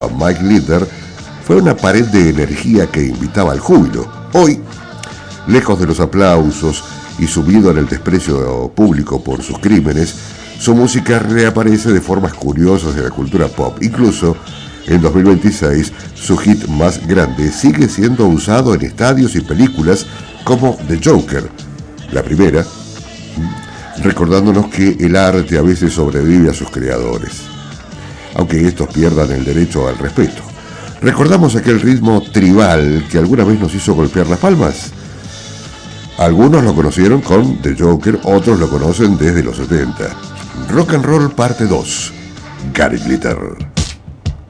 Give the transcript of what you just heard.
Mike Litter fue una pared de energía que invitaba al júbilo. Hoy, lejos de los aplausos y sumido en el desprecio público por sus crímenes, su música reaparece de formas curiosas en la cultura pop. Incluso en 2026, su hit más grande sigue siendo usado en estadios y películas como The Joker, la primera, recordándonos que el arte a veces sobrevive a sus creadores, aunque estos pierdan el derecho al respeto. ¿Recordamos aquel ritmo tribal que alguna vez nos hizo golpear las palmas? Algunos lo conocieron con The Joker, otros lo conocen desde los 70. Rock and Roll parte 2. Gary Glitter.